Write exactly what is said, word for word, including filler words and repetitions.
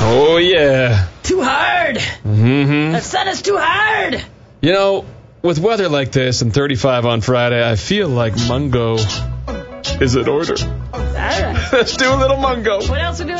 Oh, yeah. Too hard. Mm-hmm. The sun is too hard. You know, with weather like this and thirty-five on Friday, I feel like Mungo is in order. All right. Let's do a little Mungo. What else are we doing?